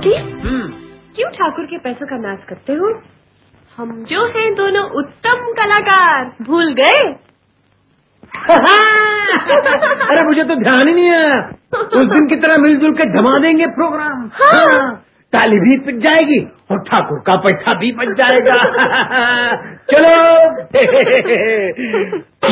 जी क्यों ठाकुर के पैसों का नाश करते हो? हम जो हैं दोनों उत्तम कलाकार, भूल गए? अरे मुझे तो ध्यान ही नहीं है। उस दिन की तरह मिलजुल के जमा देंगे प्रोग्राम। हाँ। ताली भी बच जाएगी और ठाकुर का पैसा भी बच जाएगा। चलो।